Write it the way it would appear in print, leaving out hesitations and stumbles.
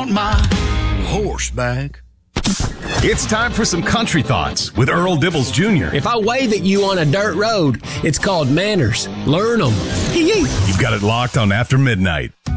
want my horse back. It's time for some country thoughts with Earl Dibbles Jr. If I wave at you on a dirt road, it's called manners. Learn them. You've got it locked on After Midnight.